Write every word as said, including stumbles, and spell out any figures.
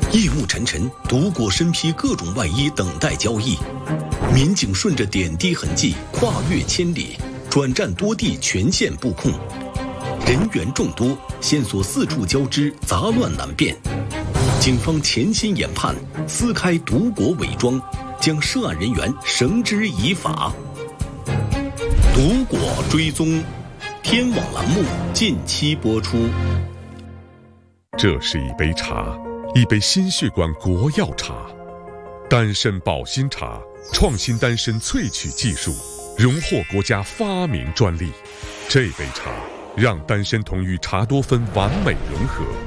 夜幕沉沉，毒果身披各种外衣，等待交易。民警顺着点滴痕迹，跨越千里，转战多地，全线布控。人员众多，线索四处交织，杂乱难辨。警方潜心研判，撕开毒果伪装，将涉案人员绳之以法。毒果追踪，天网栏目近期播出。 这是一杯茶，一杯心血管国药茶，丹参保心茶，创新丹参萃取技术，荣获国家发明专利。这杯茶让丹参酮与茶多酚完美融合，